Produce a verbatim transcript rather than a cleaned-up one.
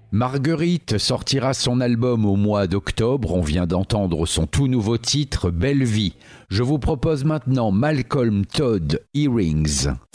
Marguerite sortira son album au mois d'octobre. On vient d'entendre son tout nouveau titre, Belle Vie. Je vous propose maintenant Malcolm Todd, Earrings.